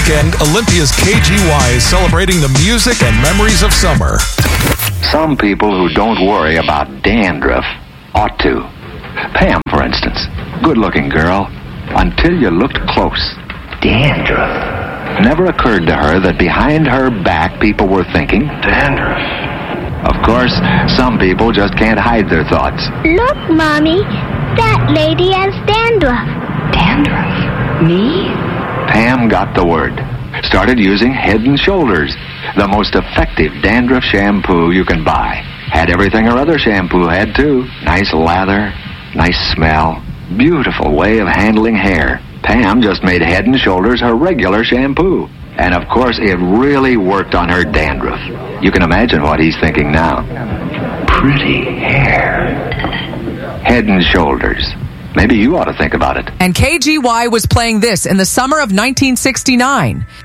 weekend, Olympia's KGY is celebrating the music and memories of summer. Some people who don't worry about dandruff ought to. Pam, for instance, good-looking girl, until you looked close. Dandruff. Never occurred to her that behind her back people were thinking dandruff. Of course, some people just can't hide their thoughts. Look, Mommy, that lady has dandruff. Dandruff? Me? Pam got the word. Started using Head & Shoulders, the most effective dandruff shampoo you can buy. Had everything her other shampoo had, too. Nice lather, nice smell, beautiful way of handling hair. Pam just made Head & Shoulders her regular shampoo. And, of course, it really worked on her dandruff. You can imagine what he's thinking now. Pretty hair. Head & Shoulders. Maybe you ought to think about it. And KGY was playing this in the summer of 1969.